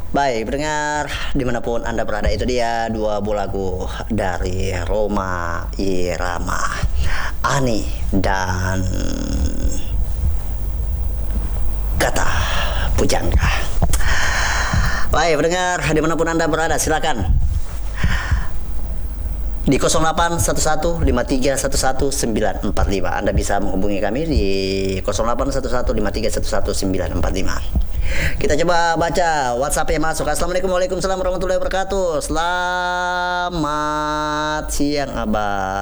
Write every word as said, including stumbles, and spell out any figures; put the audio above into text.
Baik, pendengar dimanapun Anda berada, itu dia dua buah lagu dari Rhoma Irama, Ani dan Kata Pujangga. Baik, pendengar dimanapun Anda berada, silakan di nol delapan satu satu lima tiga satu satu sembilan empat lima. Anda bisa menghubungi kami di nol delapan satu satu lima tiga satu satu sembilan empat lima. Kita coba baca WhatsApp yang masuk. Assalamualaikum Waalaikumsalam warahmatullahi wabarakatuh. Selamat siang Abah.